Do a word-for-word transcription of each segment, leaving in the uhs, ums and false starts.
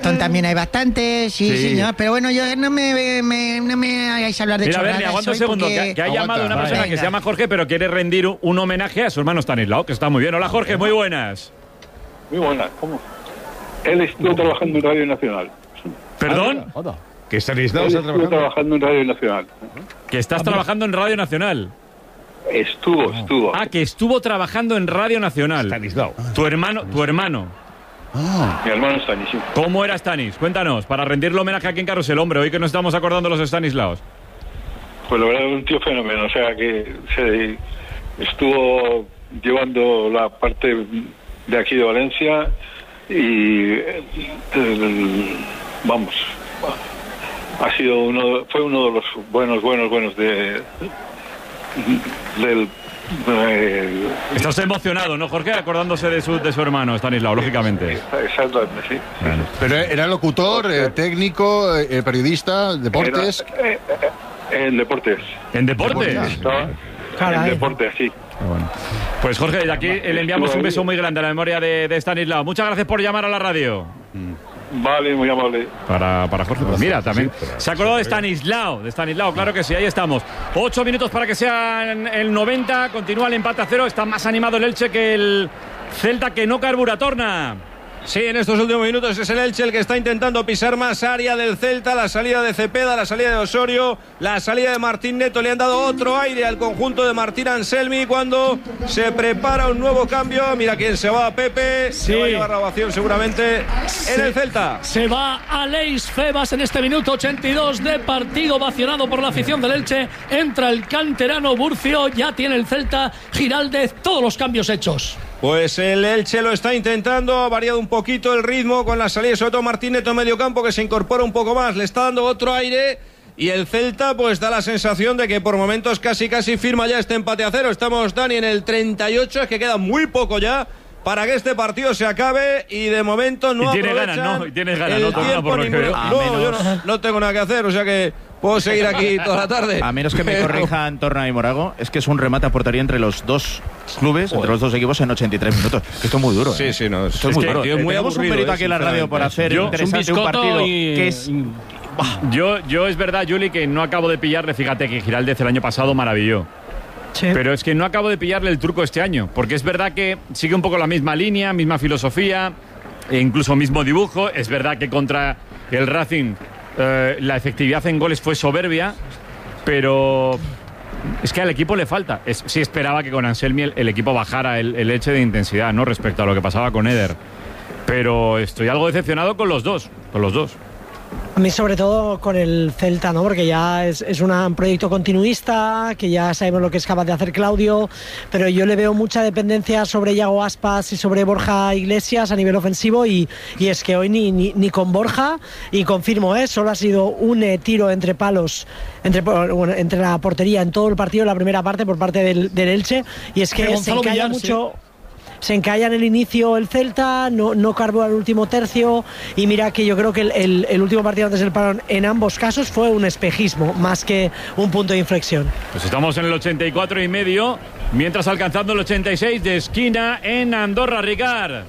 Hamilton también hay bastantes, sí, Sí. señor. Pero bueno, yo no me, me- no me hagáis hablar de Mira, chorradas. Bernie, aguanta un hoy segundo, porque- que, que ha Aguanta, llamado una vale. persona que Venga. se llama Jorge, pero quiere rendir un, un homenaje a su hermano Stanislao, que está muy bien. Hola, Jorge, muy buenas. Muy buena, ¿cómo? Él estuvo trabajando en Radio Nacional. ¿Perdón? Que Stanislao Él está estuvo trabajando. trabajando en Radio Nacional. Que estás trabajando en Radio Nacional. Estuvo, estuvo. Ah, que estuvo trabajando en Radio Nacional. Stanislao. Tu hermano, tu hermano. Mi hermano Stanis, sí. ¿Cómo era Stanis? Cuéntanos, para rendirle homenaje aquí en Carrusel, hombre, hoy que nos estamos acordando de los Stanislaos. Pues la verdad es un tío fenómeno. O sea que se estuvo llevando la parte de aquí de Valencia y eh, el- vamos, ha sido uno, fue uno de los buenos, buenos, buenos de del eh, Estás emocionado, ¿no, Jorge? Acordándose de su, de su hermano, Stanislao, lógicamente. exactamente, sí. Pero era locutor, eh, técnico, eh, periodista, deportes. Era, eh, eh, en deportes. ¿En deportes? Estaba en deportes, sí. Bueno. Pues Jorge, de aquí le enviamos un beso muy grande a la memoria de, de Stanislao. Muchas gracias por llamar a la radio. Vale, muy amable. Para, para Jorge, pues mira, también se acordó de Stanislao, de Stanislao, claro que sí, ahí estamos. Ocho minutos para que sean el noventa, continúa el empate a cero, está más animado el Elche que el Celta, que no carbura, torna. Sí, en estos últimos minutos es el Elche el que está intentando pisar más área del Celta. La salida de Cepeda, la salida de Osorio, la salida de Martín Neto le han dado otro aire al conjunto de Martín Anselmi cuando se prepara un nuevo cambio. Mira quién se va, Pepe. Sí. Se va a llevar la ovación seguramente en el Celta. Se va Aleix Febas en este minuto ochenta y dos de partido, vacionado por la afición del Elche. Entra el canterano Burcio, ya tiene el Celta Giraldez, todos los cambios hechos. Pues el Elche lo está intentando, ha variado un poquito el ritmo con la salida, sobre todo Martín Neto en medio campo, que se incorpora un poco más, le está dando otro aire. Y el Celta pues da la sensación de que por momentos casi casi firma ya este empate a cero. Estamos, Dani, en el treinta y ocho, es que queda muy poco ya para que este partido se acabe y de momento no Y tiene aprovechan ganas, ¿no? Y tienes ganas, el ¿no? Torna, tiempo por lo que ninguno. veo. A No, menos- yo no, no tengo nada que hacer, o sea que puedo seguir aquí toda la tarde. A menos que me Pero- corrijan Torna y Morago, es que es un remate a portería entre los dos clubes, entre los dos equipos en ochenta y tres minutos. Esto es muy duro. Sí, ¿eh? sí, no, Esto es es muy que duro. es muy Tenemos un aburrido, perito eh, aquí en la radio por hacer Yo- interesante un un, biscotto partido y- que es... Yo, yo es verdad, Juli, que no acabo de pillarle, fíjate que Giraldez el año pasado maravilló. Pero es que no acabo de pillarle el truco este año, porque es verdad que sigue un poco la misma línea, misma filosofía, e incluso mismo dibujo. Es verdad que contra el Racing eh, la efectividad en goles fue soberbia, pero es que al equipo le falta. Es, sí esperaba que con Anselmi el, el equipo bajara el, el Elche de intensidad, ¿no? Respecto a lo que pasaba con Eder. Pero estoy algo decepcionado con los dos, con los dos. A mí sobre todo con el Celta, ¿no? Porque ya es, es una- un proyecto continuista, que ya sabemos lo que es capaz de hacer Claudio, pero yo le veo mucha dependencia sobre Iago Aspas y sobre Borja Iglesias a nivel ofensivo y, y es que hoy ni, ni, ni con Borja, y confirmo, ¿eh? Solo ha sido un eh, tiro entre palos, entre, bueno, entre la portería en todo el partido, la primera parte por parte del, del Elche, y es que De se Gonzalo encalla Villar, mucho... Se encalla en el inicio el Celta, no, no carbó al último tercio y mira que yo creo que el, el, el último partido antes del parón en ambos casos fue un espejismo más que un punto de inflexión. Pues estamos en el ochenta y cuatro y medio, mientras alcanzando el ochenta y seis de esquina en Andorra, Ricard.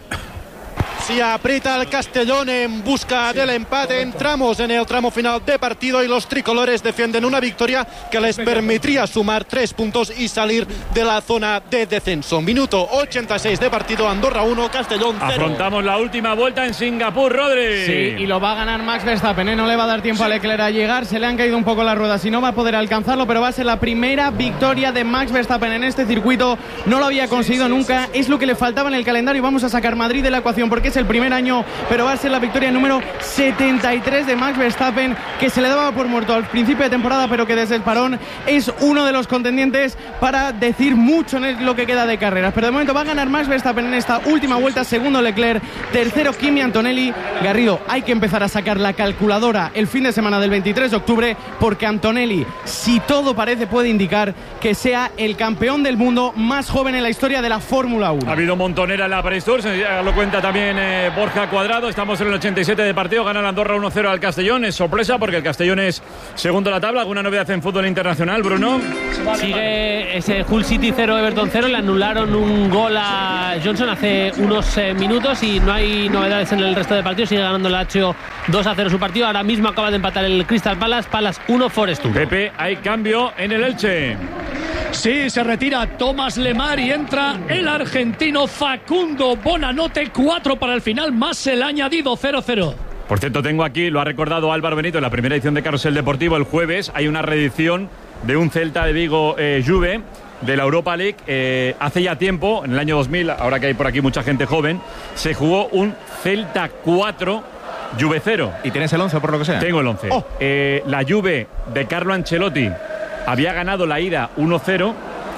Si aprieta el Castellón en busca del empate, entramos en el tramo final de partido y los tricolores defienden una victoria que les permitiría sumar tres puntos y salir de la zona de descenso. Minuto ochenta y seis de partido, Andorra uno, Castellón cero. Afrontamos la última vuelta en Singapur, Rodri. Sí, y lo va a ganar Max Verstappen, ¿eh? No le va a dar tiempo a Leclerc a llegar, se le han caído un poco las ruedas y no va a poder alcanzarlo, pero va a ser la primera victoria de Max Verstappen en este circuito. No lo había conseguido nunca, es lo que le faltaba en el calendario y vamos a sacar Madrid de la ecuación porque es el primer año, pero va a ser la victoria número setenta y tres de Max Verstappen, que se le daba por muerto al principio de temporada, pero que desde el parón es uno de los contendientes para decir mucho en lo que queda de carreras. Pero de momento va a ganar Max Verstappen en esta última vuelta, segundo Leclerc, tercero Kimi Antonelli. Garrido, hay que empezar a sacar la calculadora el fin de semana del veintitrés de octubre, porque Antonelli, si todo parece, puede indicar que sea el campeón del mundo más joven en la historia de la Fórmula uno. Ha habido montonera en la Paris Tour, se- ya lo cuenta también eh, Borja Cuadrado. Estamos en el ochenta y siete de partido. Gana el Andorra uno cero al Castellón. Es sorpresa porque el Castellón es segundo en la tabla. ¿Alguna novedad en fútbol internacional, Bruno? Sigue ese Hull City cero, Everton cero. Le anularon un gol a Johnson hace unos eh, minutos y no hay novedades en el resto de partidos. Sigue ganando el Lazio dos a cero su partido. Ahora mismo acaba de empatar el Crystal Palace. Palace uno, Forest uno. Pepe, hay cambio en el Elche. Sí, se retira Tomás Lemar y entra el argentino Facundo Bonanote. Cuatro para el final, más el añadido cero cero. Por cierto, tengo aquí, lo ha recordado Álvaro Benito en la primera edición de Carrusel Deportivo el jueves. Hay una reedición de un Celta de Vigo eh, Juve de la Europa League. Eh, hace ya tiempo, en el año dos mil, ahora que hay por aquí mucha gente joven, se jugó un Celta cuatro, Juve cero. ¿Y tienes el once por lo que sea? Tengo el once. Oh. Eh, la Juve de Carlo Ancelotti había ganado la ida uno cero.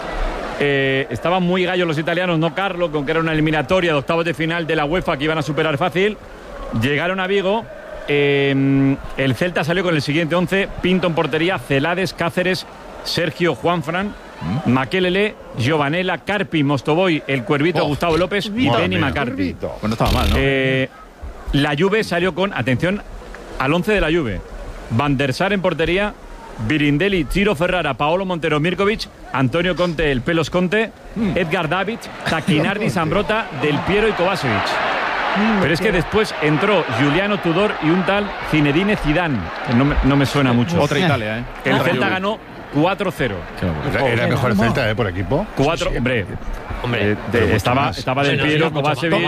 Eh, estaban muy gallos los italianos, no Carlo, con que era una eliminatoria de octavos de final de la UEFA que iban a superar fácil. Llegaron a Vigo. Eh, el Celta salió con el siguiente once: Pinto en portería, Celades, Cáceres, Sergio Juanfran, ¿Mm? Makelele, Giovanella, Carpi, Mostovoy, el Cuervito, oh, Gustavo López y Benny McCarthy. Pues no estaba mal, ¿no? Eh, la Juve salió con, atención, al once de la Juve: Van der Sar en portería, Birindelli, Ciro Ferrara, Paolo Montero, Mirkovic, Antonio Conte, el Pelos Conte, mm. Edgar David, Taquinardi, Zambrota, Del Piero y Kovacevic. Mm, Pero es que después entró Giuliano Tudor y un tal Zinedine Zidane, que no me, no me suena mucho. Otra Italia, ¿eh? El Celta ganó cuatro cero. Era, era mejor el Celta, ¿eh? Por equipo. Cuatro, sí, hombre. Hombre, eh, de, estaba, estaba Del Piero, Kovacevic,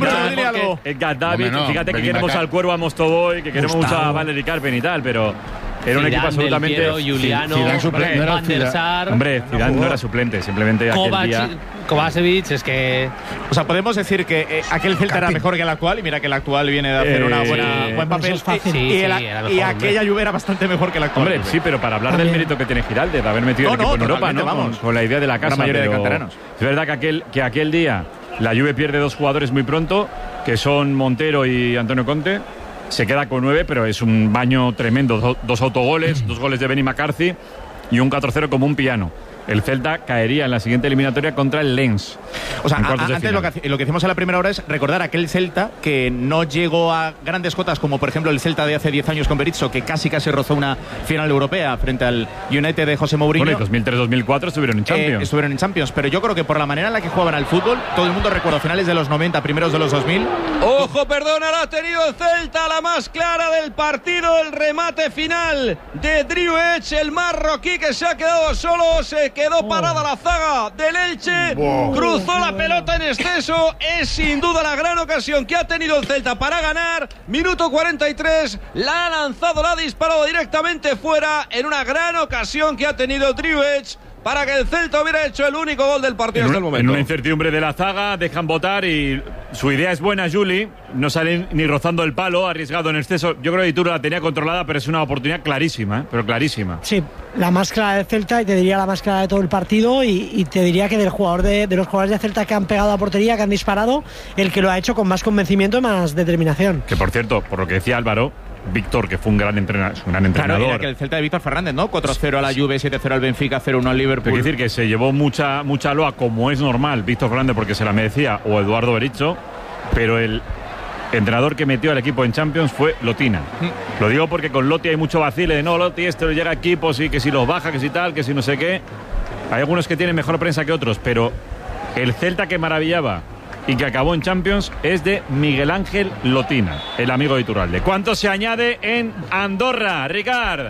Edgar David. No, no, fíjate que queremos al Cuervo, a Mostovoy, que queremos mucho a Valery Carpen y tal, pero era un equipo absolutamente. Piero, Giuliano, Zidane, Van der Sar. Hombre, Zidane no, no era suplente, simplemente Kovac, aquel día. Kovacevic, es que. O sea, podemos decir que eh, aquel Celta era mejor que el actual, y mira que el actual viene de hacer eh, una buena buen papel. Es fácil. Sí, y, sí, el, mejor, y aquella Juve era bastante mejor que el actual. Hombre, sí, pero para hablar También. del mérito que tiene Giraldez, de haber metido no, el equipo no, en Europa, ¿no? Vamos. Con, con la idea de la casa. La mayoría pero de canteranos. Es verdad que aquel, que aquel día la Juve pierde dos jugadores muy pronto, que son Montero y Antonio Conte. Se queda con nueve, pero es un baño tremendo. Dos, dos autogoles, dos goles de Benny McCarthy y un cuatro cero como un piano. El Celta caería en la siguiente eliminatoria contra el Lens. O sea, a, antes lo que, lo que hicimos a la primera hora es recordar aquel Celta que no llegó a grandes cotas, como por ejemplo el Celta de hace diez años con Berizzo, que casi casi rozó una final europea frente al United de José Mourinho. Bueno, y dos mil tres dos mil cuatro estuvieron en Champions. Eh, estuvieron en Champions, pero yo creo que por la manera en la que jugaban al fútbol, todo el mundo recuerda finales de los noventa, primeros de los dos mil. Ojo, perdona, la ha tenido el Celta, la más clara del partido, el remate final de Drew Edge, el marroquí que se ha quedado solo, se quedó parada la zaga del Elche, wow. cruzó la pelota en exceso, es sin duda la gran ocasión que ha tenido el Celta para ganar. Minuto cuarenta y tres, la ha lanzado, la ha disparado directamente fuera en una gran ocasión que ha tenido Drew Edge para que el Celta hubiera hecho el único gol del partido hasta el momento. En una incertidumbre de la zaga, dejan votar y su idea es buena, Juli. No salen ni rozando el palo, arriesgado en exceso. Yo creo que Ituro la tenía controlada, pero es una oportunidad clarísima, ¿eh? Pero clarísima. Sí, la más clara del Celta, y te diría la más clara de todo el partido, y, y te diría que del jugador de, de los jugadores de Celta que han pegado a portería, que han disparado, el que lo ha hecho con más convencimiento y más determinación. Que por cierto, por lo que decía Álvaro, Víctor, que fue un gran, entrena, un gran entrenador. Claro, era que el Celta de Víctor Fernández, ¿no? cuatro cero a la Juve, siete cero al Benfica, cero uno al Liverpool. Quiero decir que se llevó mucha, mucha loa, como es normal, Víctor Fernández, porque se la merecía, o Eduardo Berizzo, pero el entrenador que metió al equipo en Champions fue Lotina. Mm. Lo digo porque con Lotti hay mucho vacile de no, Lotti, este llega a equipos y que si los baja, que si tal, que si no sé qué. Hay algunos que tienen mejor prensa que otros, pero el Celta que maravillaba y que acabó en Champions es de Miguel Ángel Lotina, el amigo de Iturralde. ¿Cuánto se añade en Andorra, Ricard?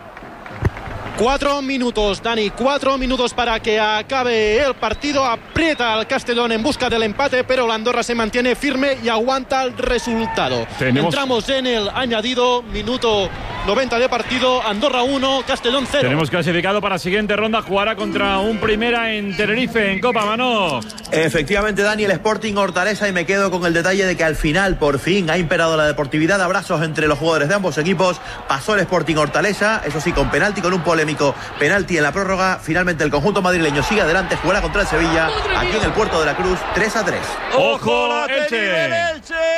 Cuatro minutos, Dani, cuatro minutos para que acabe el partido. Aprieta al Castellón en busca del empate, pero la Andorra se mantiene firme y aguanta el resultado. Tenemos... Entramos en el añadido, minuto noventa de partido, Andorra uno, Castellón cero. Tenemos clasificado para la siguiente ronda, jugará contra un Primera en Tenerife, en Copa, Manó. Efectivamente, Dani, el Sporting Hortaleza, y me quedo con el detalle de que al final, por fin, ha imperado la deportividad. Abrazos entre los jugadores de ambos equipos. Pasó el Sporting Hortaleza, eso sí, con penalti, con un polémico penalti en la prórroga. Finalmente el conjunto madrileño sigue adelante, jugará contra el Sevilla aquí en el Puerto de la Cruz, tres a tres. ¡Ojo, la Elche! Elche!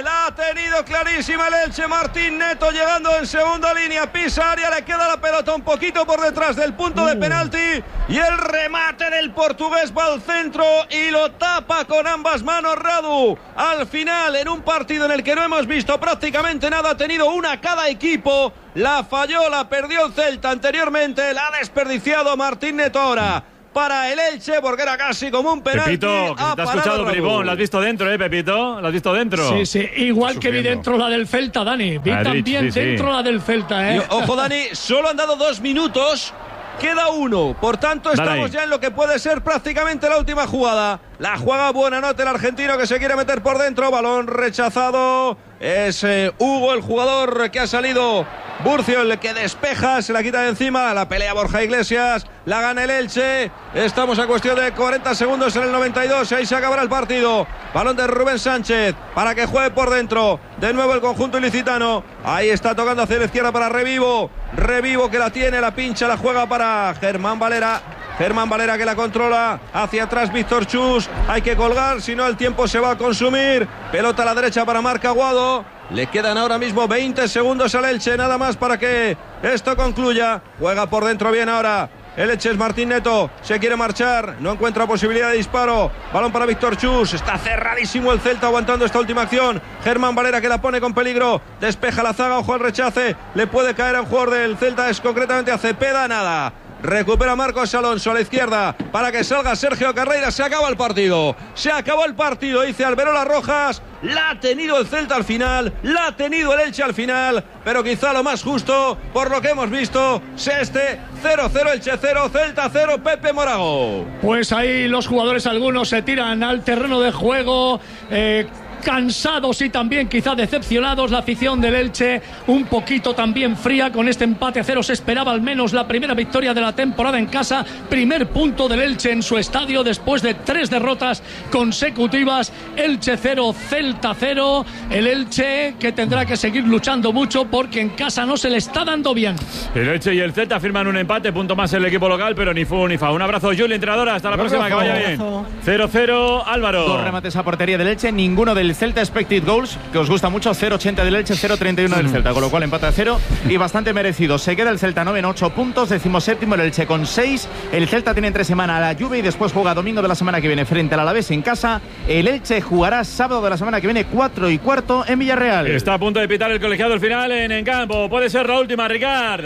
la ha tenido clarísima el Elche. Martín Neto llegando en segunda línea, pisa área, le queda la pelota un poquito por detrás del punto de penalti y el remate del portugués va al centro y lo tapa con ambas manos Radu. Al final, en un partido en el que no hemos visto prácticamente nada, ha tenido una cada equipo, la falló, la perdió el Celta anteriormente, la ha desperdiciado Martín Neto ahora para el Elche, porque era casi como un penalti. Pepito, que se te ha escuchado bribón, lo has visto dentro, ¿eh, Pepito? ¿Lo has visto dentro? Sí, sí, igual Sufriendo. Que vi dentro la del Celta, Dani. Vi Madrid, también sí, dentro sí. la del Celta, ¿eh? Y, ojo, Dani, solo han dado dos minutos, queda uno. Por tanto, estamos ya en lo que puede ser prácticamente la última jugada. La juega Buenanote, el argentino, que se quiere meter por dentro. Balón rechazado. Es eh, Hugo, el jugador que ha salido. Burcio, el que despeja, se la quita de encima. La pelea Borja Iglesias, la gana el Elche. Estamos a cuestión de cuarenta segundos en el noventa y dos. Ahí se acabará el partido. Balón de Rubén Sánchez para que juegue por dentro. De nuevo el conjunto ilicitano. Ahí está tocando hacia la izquierda para Revivo. Revivo que la tiene, la pincha, la juega para Germán Valera. Germán Valera que la controla, hacia atrás Víctor Chus, hay que colgar, si no el tiempo se va a consumir. Pelota a la derecha para Marc Aguado. Le quedan ahora mismo veinte segundos al Elche, nada más para que esto concluya. Juega por dentro bien ahora el Elche, es Martín Neto, se quiere marchar, no encuentra posibilidad de disparo. Balón para Víctor Chus, está cerradísimo el Celta aguantando esta última acción. Germán Valera que la pone con peligro, despeja la zaga, ojo al rechace, le puede caer a un jugador del Celta, es concretamente a Cepeda, nada. Recupera Marcos Alonso a la izquierda para que salga Sergio Carreira. Se acaba el partido. Se acabó el partido, dice Alberola Rojas. La ha tenido el Celta al final. La ha tenido el Elche al final. Pero quizá lo más justo, por lo que hemos visto, es este cero cero Elche cero, Celta cero, Pepe Morago. Pues ahí los jugadores algunos se tiran al terreno de juego. Eh... cansados y también quizá decepcionados. La afición del Elche un poquito también fría con este empate a cero. Se esperaba al menos la primera victoria de la temporada en casa, primer punto del Elche en su estadio después de tres derrotas consecutivas. Elche cero, Celta cero. El Elche que tendrá que seguir luchando mucho porque en casa no se le está dando bien. El Elche y el Celta firman un empate, punto más el equipo local, pero ni fu ni fa. Un abrazo, Juli, entrenadora, hasta la un próxima, abrazo, que vaya bien. cero cero, Álvaro. Dos remates a portería del Elche, ninguno del Celta expected goals, que os gusta mucho, cero ochenta del Elche, cero treinta y uno del Celta, con lo cual empate a cero y bastante merecido. Se queda el Celta noveno, ocho puntos, decimoséptimo el Elche con seis. El Celta tiene entre semana a la Juve y después juega domingo de la semana que viene frente al Alavés en casa. El Elche jugará sábado de la semana que viene cuatro y cuarto en Villarreal. Está a punto de pitar el colegiado el final en, en campo. Puede ser la última, Ricard.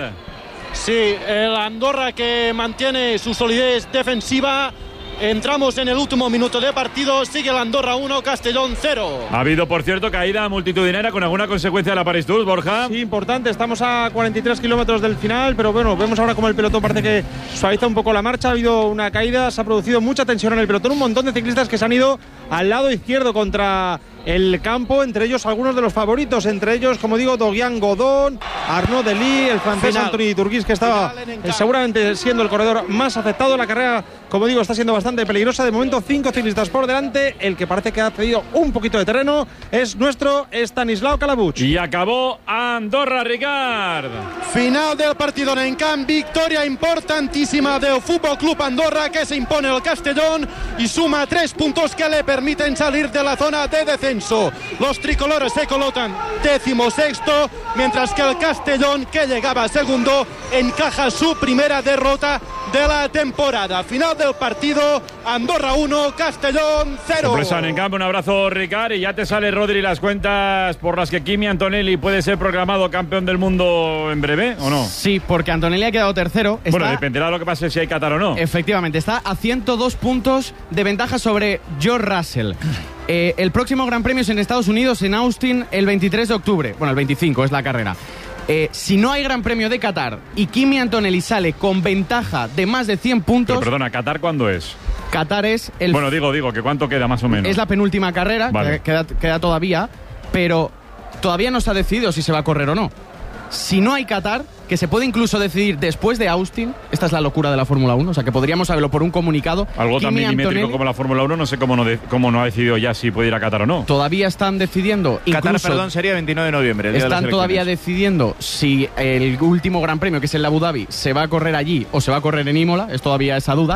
Sí, el Andorra que mantiene su solidez defensiva. Entramos en el último minuto de partido. Sigue el Andorra uno, Castellón cero. Ha habido, por cierto, caída multitudinaria con alguna consecuencia de la París-Tours, Borja. Sí, importante. Estamos a cuarenta y tres kilómetros del final, pero bueno, vemos ahora como el pelotón parece que suaviza un poco la marcha. Ha habido una caída, se ha producido mucha tensión en el pelotón. Un montón de ciclistas que se han ido al lado izquierdo contra el campo, entre ellos algunos de los favoritos, entre ellos, como digo, Doguian Godón, Arnaud Delis, el francés Final. Anthony Turquís, que estaba eh, seguramente siendo el corredor más afectado. La carrera, como digo, está siendo bastante peligrosa. De momento, cinco ciclistas por delante. El que parece que ha cedido un poquito de terreno es nuestro Stanislao Calabuch. Y acabó Andorra, Ricard. Final del partido en Encamp. Victoria importantísima del Fútbol Club Andorra, que se impone al Castellón y suma tres puntos que le permiten salir de la zona de descenso. Los tricolores se colocan décimo sexto, mientras que el Castellón, que llegaba segundo, encaja su primera derrota de la temporada. Final del partido, Andorra uno, Castellón cero. Sorpresa en campo, un abrazo, Ricard. Y ya te sale, Rodri, las cuentas por las que Kimi Antonelli puede ser proclamado campeón del mundo en breve, ¿o no? Sí, porque Antonelli ha quedado tercero. Está... Bueno, dependerá de lo que pase si hay Qatar o no. Efectivamente, está a ciento dos puntos de ventaja sobre George Russell. Eh, el próximo Gran Premio es en Estados Unidos, en Austin, el veintitrés de octubre. Bueno, el veinticinco es la carrera. Eh, si no hay Gran Premio de Qatar y Kimi Antonelli sale con ventaja de más de cien puntos... Pero perdona, ¿Qatar cuándo es? Qatar es el... Bueno, digo, digo, que cuánto queda más o menos. Es la penúltima carrera, vale. que queda, queda todavía, pero todavía no se ha decidido si se va a correr o no. Si no hay Qatar, que se puede incluso decidir después de Austin, esta es la locura de la Fórmula uno, o sea que podríamos saberlo por un comunicado. Algo Kimi tan milimétrico Antonelli, como la Fórmula uno, no sé cómo no, de, cómo no ha decidido ya si puede ir a Qatar o no. Todavía están decidiendo. Qatar, incluso, perdón, sería veintinueve de noviembre. El día están de las todavía decidiendo si el último Gran Premio, que es el Abu Dhabi, se va a correr allí o se va a correr en Imola, es todavía esa duda.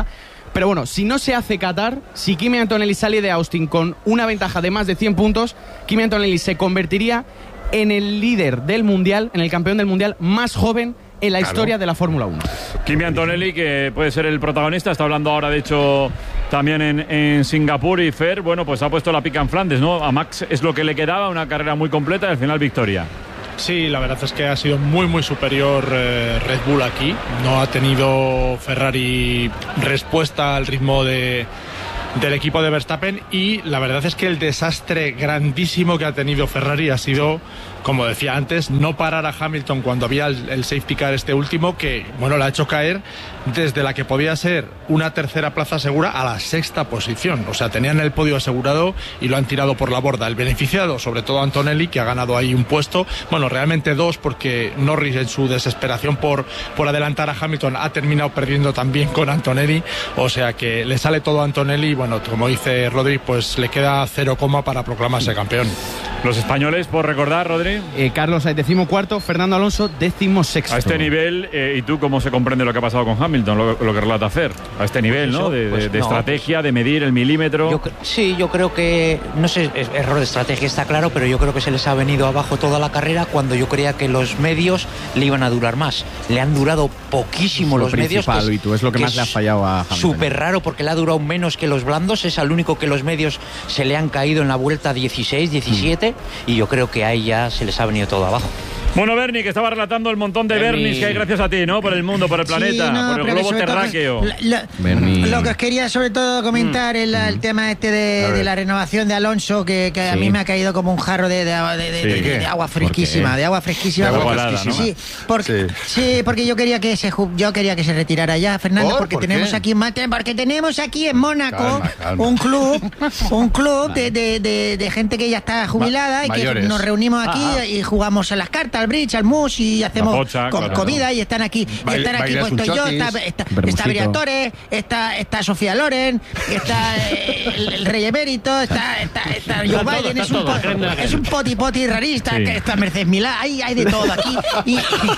Pero bueno, si no se hace Qatar, si Kimi Antonelli sale de Austin con una ventaja de más de cien puntos, Kimi Antonelli se convertiría en el líder del Mundial, en el campeón del Mundial más joven en la claro. historia de la Fórmula uno. Kimi Antonelli, que puede ser el protagonista, está hablando ahora, de hecho, también en, en Singapur, y Fer, bueno, pues ha puesto la pica en Flandes, ¿no? A Max es lo que le quedaba, una carrera muy completa y al final victoria. Sí, la verdad es que ha sido muy muy superior eh, Red Bull aquí. No ha tenido Ferrari respuesta al ritmo de, del equipo de Verstappen, y la verdad es que el desastre grandísimo que ha tenido Ferrari ha sido, como decía antes, no parar a Hamilton cuando había el, el safety car este último, que bueno, la ha hecho caer desde la que podía ser una tercera plaza segura a la sexta posición. O sea, tenían el podio asegurado y lo han tirado por la borda. El beneficiado, sobre todo Antonelli, que ha ganado ahí un puesto, bueno, realmente dos, porque Norris, en su desesperación por, por adelantar a Hamilton, ha terminado perdiendo también con Antonelli. O sea que le sale todo a Antonelli y bueno, como dice Rodri, pues le queda cero coma para proclamarse campeón. Los españoles, por recordar, Rodri. Eh, Carlos Sainz, decimocuarto, Fernando Alonso, decimosexto. A este nivel, eh, ¿y tú cómo se comprende lo que ha pasado con Hamilton, lo, lo que relata Fer? A este nivel, pues ¿no? De, pues de, de no, estrategia, pues, de medir el milímetro. Yo, sí, yo creo que, no sé, es, error de estrategia está claro, pero yo creo que se les ha venido abajo toda la carrera cuando yo creía que los medios le iban a durar más. Le han durado poquísimo es los medios. Que, y tú es lo que, que más le ha fallado a Hamilton. Súper raro, porque le ha durado menos que los blandos. Es al único que los medios se le han caído en la vuelta dieciséis, diecisiete, mm. y yo creo que ahí ya se les ha venido todo abajo. Bueno, Bernie, que estaba relatando el montón de Bernis que hay gracias a ti, ¿no? Por el mundo, por el planeta, sí, no, por el globo terráqueo. La, la, lo que os quería sobre todo comentar mm. es la, el tema este de, de la renovación de Alonso, que, que sí. a mí me ha caído como un jarro de, de, de, de, sí. de, de agua fresquísima, de agua fresquísima. De agua porque, fresquísima. ¿no? Sí, porque, sí. sí, porque yo quería que se yo quería que se retirara ya, Fernando, porque ¿Por tenemos qué? aquí porque tenemos aquí en Mónaco calma, calma. un club, un club de, de, de, de gente que ya está jubilada Ma, y que mayores. nos reunimos aquí Ajá. y jugamos a las cartas, al bridge, al mus y hacemos pocha, con, claro. comida y están aquí, y están aquí puesto yo, está, está, está Briatore, está, está Sofía Loren, está eh, el, el Rey Emérito, está, está, está Joe Biden, es un, pot, es un poti poti rarista, sí. que está Mercedes Milá, hay, hay de todo aquí. Y,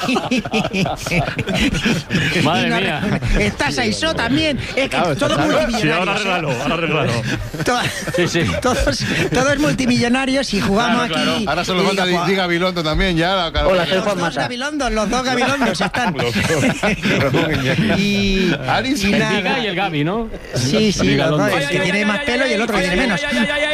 Madre y no, mía. Está Saisó también, es que claro, todo claro. multimillonario. Sí, ahora arreglalo, ahora arreglalo. Todo, sí, sí. Todos, todos multimillonarios y jugamos claro, claro. aquí. Ahora solo falta Di, Di Gabilondo también, ya. La, Hola, los dos Massa. Gabilondos, los dos Gabilondos están. Los dos. y, Aris, y el nada. Diga y el Gabi, ¿no? Sí, sí, los dos. El que tiene más pelo y el otro que tiene menos.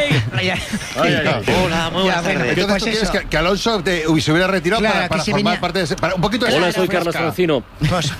Hola, muy buenas tardes. Entonces, ¿tú quieres que, que Alonso te, uy, se hubiera retirado claro, para, para formar venía. parte de ese, para un poquito de Hola, soy Carlos Francino. Pues,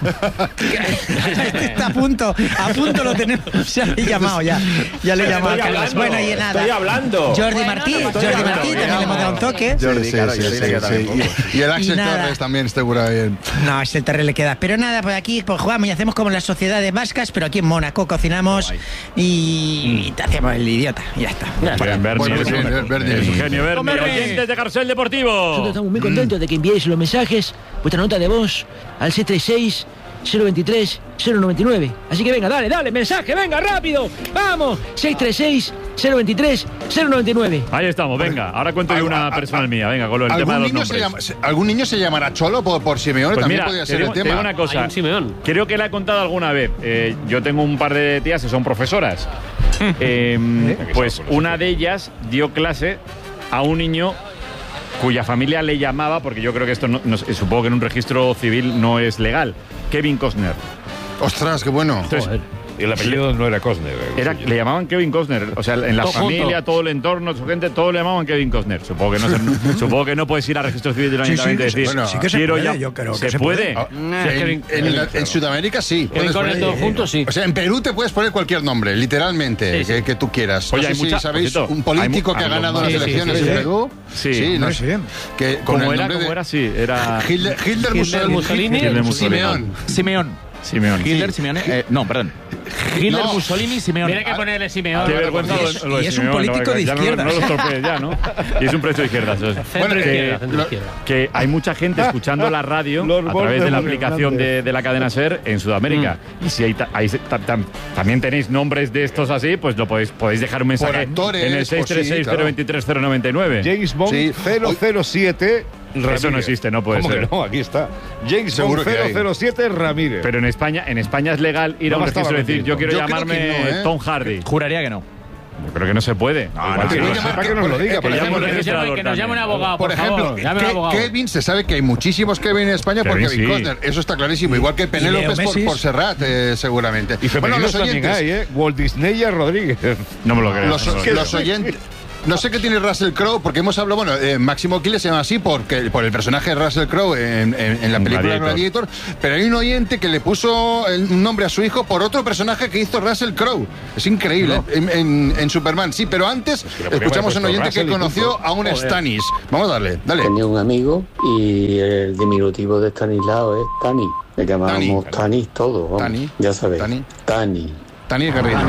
está a punto, a punto lo tenemos. Ya le he llamado, ya. Ya le he llamado a Carlos. Bueno, y nada. Estoy hablando. Jordi bueno, Martí, no, Jordi hablando. Martí, también le hemos dado un toque. Jordi, sí, sí, sí, sí, sí. Y el Axel Torres también segura bien. No, a Axel Torres le queda. Pero nada, pues aquí pues jugamos y hacemos como las sociedades vascas, pero aquí en Mónaco cocinamos y, y te hacemos el idiota. Y ya está. Bien, Bernie, es un genio, Bernie. Oyentes de Carrusel Deportivo. Nosotros estamos muy contentos de que enviéis los mensajes, vuestra nota de voz, al seis tres seis, cero veintitrés, cero noventa y nueve. Así que venga, dale, dale, mensaje, venga, rápido. Vamos, seis tres seis, cero veintitrés, cero noventa y nueve. Ahí estamos, venga. Ahora cuento yo una personal mía. Venga, con el tema de los nombres. Llama, ¿Algún niño se llamará Cholo por, por Simeone? Pues También mira, podría ser digo, el tema. Te digo una cosa. Un creo que la he contado alguna vez. Eh, yo tengo un par de tías que son profesoras. eh, pues una de ellas dio clase a un niño cuya familia le llamaba, porque yo creo que esto no, no, supongo que en un registro civil no es legal, Kevin Costner. Ostras, qué bueno. Entonces, Joder. Y el apellido no era Costner. Era, le llamaban Kevin Costner. O sea, en la todo familia, junto. todo el entorno, su gente, todo le llamaban Kevin Costner. Supongo que no, se, supongo que no puedes ir al registro civil del ayuntamiento y sí, sí, decir, bueno, sí que se quiero puede, ya. Yo creo ¿Se que se puede? puede. puede. En, en, en, en, en Sudamérica sí. Kevin Costner todos juntos, sí. O sea, en Perú te puedes poner cualquier nombre, literalmente, sí, sí. Que, que tú quieras. Oye, no sé hay si mucha, sabéis poquito, un político que ha ganado las elecciones en Perú. Sí. Sí, no sé. ¿Cómo era? ¿Cómo era? Sí, era... Hilder Mussolini. Simeón. Simeón. Simeón. Hitler, Simeone. Eh, no, perdón. Hitler, no. Mussolini, Simeone. Tiene que ponerle Simeone. Qué vergüenza lo, lo de y es Simeone, un político de ya izquierdas. No, no lo estropees ya, ¿no? Y es un precio de izquierdas. Bueno, que, izquierda, lo, que hay mucha gente escuchando la radio a través de la aplicación de, de la cadena SER en Sudamérica. Mm. Y si hay, hay ta, ta, también tenéis nombres de estos así, pues lo podéis, podéis dejar un mensaje actores, en el seis tres seis, cero dos tres, cero nueve nueve. James Bond sí. cero cero siete Ramírez. Eso no existe, no puede ¿Cómo ser. que no? Aquí está. James Seguro que cero hay. cero siete Ramírez. Pero en España, en España es legal ir No a un bastaba registro y decir, mentir. yo quiero Yo creo llamarme que no, ¿eh? Tom Hardy. Juraría que no. Yo creo que no se puede. Igual que que no no sepa sepa que nos lo diga. que pero llame un Que nos registrador llame- que nos llame un también. abogado, Por por, ejemplo, favor. Llame un Ke- abogado. Kevin, se sabe que hay muchísimos Kevin en España por Kevin, Kevin sí. Costner. Eso está clarísimo. Igual que Penélope Leo por, Messi. por Serrat, eh, seguramente. Y femeninos los también oyentes, hay, ¿eh? Walt Disney y Rodríguez. No me lo creo. Los, no me lo creo. los oyentes. No sé qué tiene Russell Crowe, porque hemos hablado, bueno, eh, Máximo Kiles se llama así porque, por el personaje de Russell Crowe en, en- en la película Gladiator. Gladiator, pero hay un oyente que le puso el- un nombre a su hijo por otro personaje que hizo Russell Crowe. Es increíble, No. en, en- en Superman, sí, pero antes que le podría escuchamos a un haber oyente puesto que Russell y conoció punto. a un Joder. Stannis. Vamos a darle, dale. Tenía un amigo y el diminutivo de Stanislao es Tani. Le llamábamos Tani. Tani todo, vamos. Tani. Ya sabéis. Tani. Tani. Tani Garrido.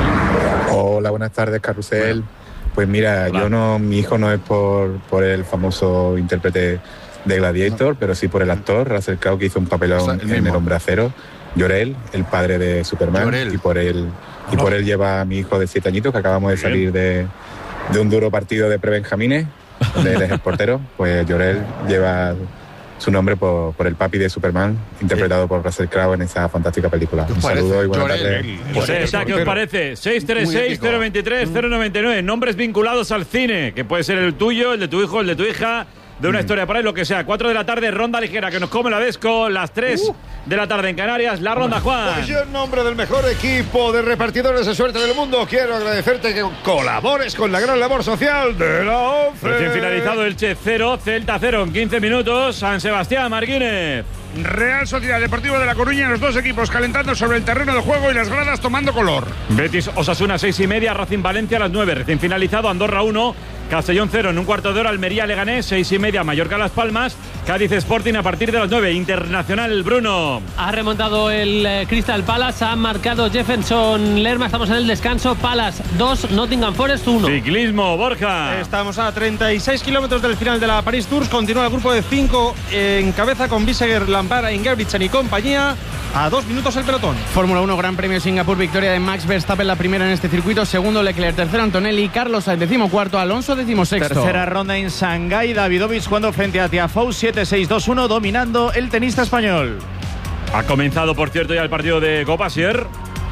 Hola, buenas tardes, Carrusel. Pues mira, yo no, mi hijo no es por, por el famoso intérprete de Gladiator, pero sí por el actor, Russell Crowe, que hizo un papelón O sea, el en mismo. El Hombre Acero, Jor-El, el padre de Superman, Jor-El. y por él y por él lleva a mi hijo de siete añitos, que acabamos de salir de, de un duro partido de prebenjamines, donde él es el portero. Pues Jor-El lleva su nombre por, por el papi de Superman, interpretado por Russell Crowe en esa fantástica película. Un parece? saludo y buenas Jor-El. tardes. Sí, ¿qué os parece? seis tres seis, cero dos tres, cero nueve nueve. Nombres vinculados al cine, que puede ser el tuyo, el de tu hijo, el de tu hija, de una historia por ahí, lo que sea. cuatro de la tarde, ronda ligera, que nos come la Desco. Las tres de la tarde en Canarias, la ronda, Juan. Pues yo, en nombre del mejor equipo de repartidores de suerte del mundo, quiero agradecerte que colabores con la gran labor social de la ONCE. Recién finalizado el Che cero, Celta cero en quince minutos. San Sebastián, Marquínez. Real Sociedad Deportivo de La Coruña, los dos equipos calentando sobre el terreno de juego y las gradas tomando color. Betis Osasuna seis y media, Racing Valencia a las nueve. Recién finalizado, Andorra uno, Castellón cero en un cuarto de hora, Almería Leganés seis y media, Mallorca Las Palmas, Cádiz Sporting a partir de las nueve. Internacional, Bruno. Ha remontado el eh, Crystal Palace, ha marcado Jefferson Lerma, estamos en el descanso. Palace dos, Nottingham Forest uno. Ciclismo, Borja. Estamos a treinta y seis kilómetros del final de la Paris Tours. Continúa el grupo de cinco en cabeza con Biseguer, Lampara, Ingebrigtsen y compañía. A dos minutos el pelotón. Fórmula uno, Gran Premio Singapur, victoria de Max Verstappen, la primera en este circuito. Segundo Leclerc, tercero Antonelli, Carlos Sainz decimocuarto, Alonso decimosexto. Tercera ronda en Shanghái, Davidovich jugando frente a Tiafoe, siete seis dos uno, dominando el tenista español. Ha comenzado, por cierto, ya el partido de Copa Sier.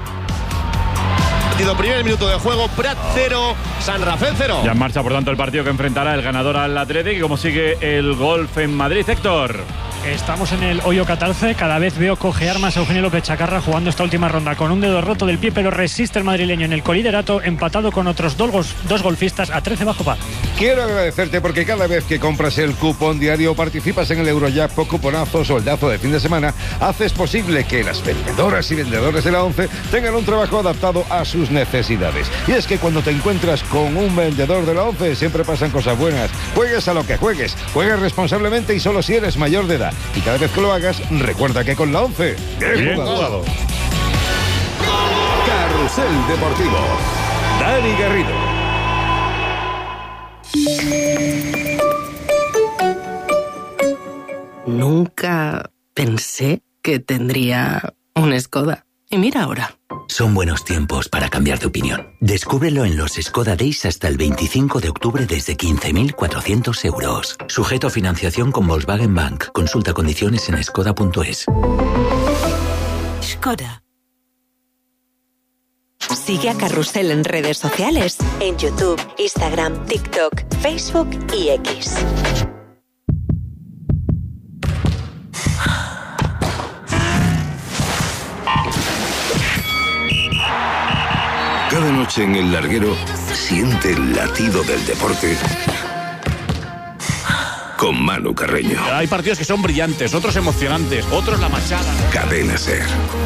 Primer minuto de juego, Prat cero, San Rafael cero. Ya en marcha, por tanto, el partido que enfrentará el ganador al Athletic. Y como sigue el golf en Madrid, Héctor. Estamos en el hoyo catorce. Cada vez veo cojear más a Eugenio López Chacarra jugando esta última ronda con un dedo roto del pie, pero resiste el madrileño en el coliderato, empatado con otros dos, gol, dos golfistas a trece bajo par. Quiero agradecerte porque cada vez que compras el cupón diario, participas en el Eurojackpot, cuponazo, soldazo de fin de semana, haces posible que las vendedoras y vendedores de la ONCE tengan un trabajo adaptado a sus necesidades. Y es que cuando te encuentras con un vendedor de la ONCE siempre pasan cosas buenas. Juegues a lo que juegues, juegues responsablemente y solo si eres mayor de edad. Y cada vez que lo hagas, recuerda que con la ONCE, bien, Bien jugado. jugado. Carrusel Deportivo. Dani Garrido. Nunca pensé que tendría un Skoda. Y mira ahora. Son buenos tiempos para cambiar de opinión. Descúbrelo en los Skoda Days hasta el veinticinco de octubre desde quince mil cuatrocientos euros. Sujeto a financiación con Volkswagen Bank. Consulta condiciones en skoda punto es. Skoda. Sigue a Carrusel en redes sociales, en YouTube, Instagram, TikTok, Facebook y X. Cada noche en el larguero siente el latido del deporte con Manu Carreño. Hay partidos que son brillantes, otros emocionantes, otros la machada. Cadena Ser.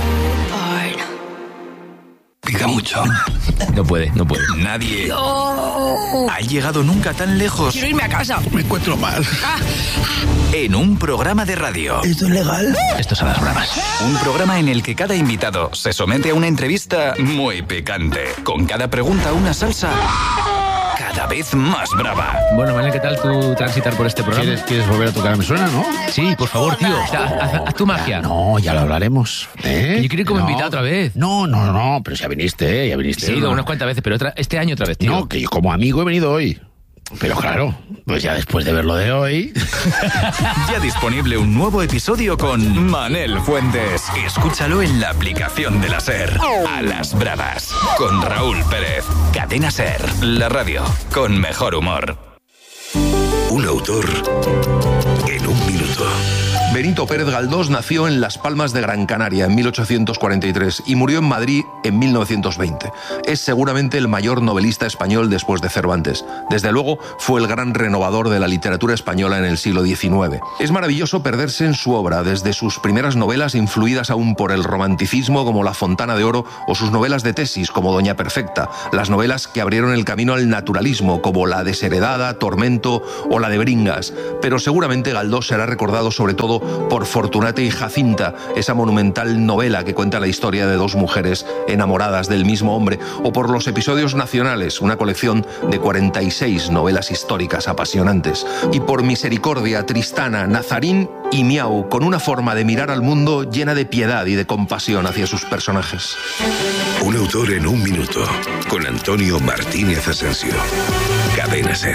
Pica mucho. No puede, no puede. Nadie ha llegado nunca tan lejos. Quiero irme a casa. Me encuentro mal. En un programa de radio. ¿Esto es legal? Esto son las bromas. Un programa en el que cada invitado se somete a una entrevista muy picante. Con cada pregunta una salsa cada vez más brava. Bueno, Manel, ¿qué tal tú transitar por este programa? ¿Quieres, ¿Quieres volver a tocar Me Suena, no? Sí, por favor, tío. O sea, haz, haz tu magia. No, ya lo hablaremos. ¿Eh? Que yo quiero ir como No. invitado otra vez. No, no, no, pero ya viniste, ¿eh? Ya viniste. Sí, ¿no? unas cuantas veces, pero otra, este año otra vez, tío. No, que yo como amigo he venido hoy. Pero claro, pues ya después de ver lo de hoy... Ya disponible un nuevo episodio con Manel Fuentes. Escúchalo en la aplicación de la SER. A las bravas. Con Raúl Pérez. Cadena SER. La radio con mejor humor. Un autor en un minuto. Benito Pérez Galdós nació en Las Palmas de Gran Canaria en mil ochocientos cuarenta y tres y murió en Madrid en mil novecientos veinte. Es seguramente el mayor novelista español después de Cervantes. Desde luego fue el gran renovador de la literatura española en el siglo diecinueve. Es maravilloso perderse en su obra, desde sus primeras novelas influidas aún por el romanticismo como La Fontana de Oro o sus novelas de tesis como Doña Perfecta, las novelas que abrieron el camino al naturalismo como La Desheredada, Tormento o la de Bringas. Pero seguramente Galdós será recordado sobre todo por Fortunata y Jacinta, esa monumental novela que cuenta la historia de dos mujeres enamoradas del mismo hombre, o por Los Episodios Nacionales, una colección de cuarenta y seis novelas históricas apasionantes, y por Misericordia, Tristana, Nazarín y Miau, con una forma de mirar al mundo llena de piedad y de compasión hacia sus personajes. Un autor en un minuto, con Antonio Martínez Asensio. Cadena SER.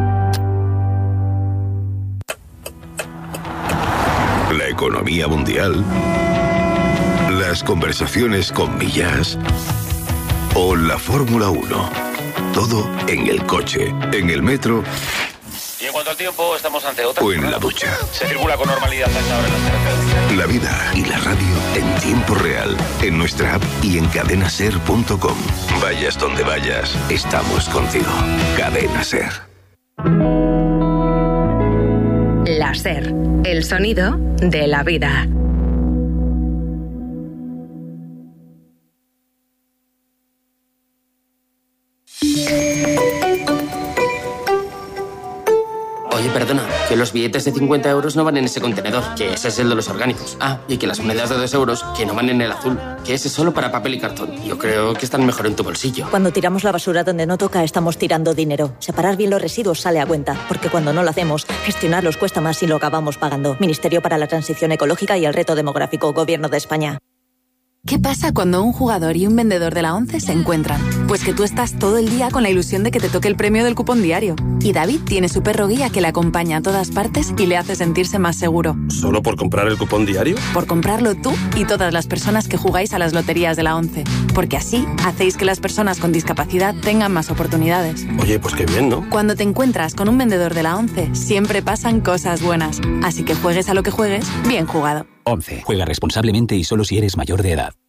La economía mundial, las conversaciones con Millás o la Fórmula uno. Todo en el coche, en el metro. Y en cuanto al tiempo, estamos ante otra. O en la ducha. Se circula con normalidad a esta hora en las carreteras. La vida y la radio en tiempo real, en nuestra app y en cadena ser punto com. Vayas donde vayas, estamos contigo. Cadena SER. La SER, el sonido de la vida. Oye, perdona, que los billetes de cincuenta euros no van en ese contenedor, que ese es el de los orgánicos. Ah, y que las monedas de dos euros, que no van en el azul, que ese es solo para papel y cartón. Yo creo que están mejor en tu bolsillo. Cuando tiramos la basura donde no toca, estamos tirando dinero. Separar bien los residuos sale a cuenta, porque cuando no lo hacemos, gestionarlos cuesta más y lo acabamos pagando. Ministerio para la Transición Ecológica y el Reto Demográfico, Gobierno de España. ¿Qué pasa cuando un jugador y un vendedor de la ONCE se encuentran? Pues que tú estás todo el día con la ilusión de que te toque el premio del cupón diario. Y David tiene su perro guía que le acompaña a todas partes y le hace sentirse más seguro. ¿Solo por comprar el cupón diario? Por comprarlo tú y todas las personas que jugáis a las loterías de la ONCE. Porque así hacéis que las personas con discapacidad tengan más oportunidades. Oye, pues qué bien, ¿no? Cuando te encuentras con un vendedor de la ONCE, siempre pasan cosas buenas. Así que juegues a lo que juegues, bien jugado. ONCE. Juega responsablemente y solo si eres mayor de edad.